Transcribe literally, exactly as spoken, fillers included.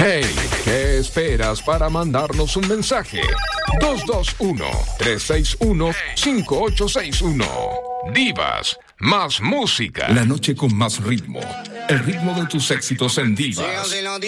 Hey, ¿qué esperas para mandarnos un mensaje? dos dos uno, tres seis uno, cinco ocho seis uno. Divas, más música. La noche con más ritmo. El ritmo de tus éxitos en Divas.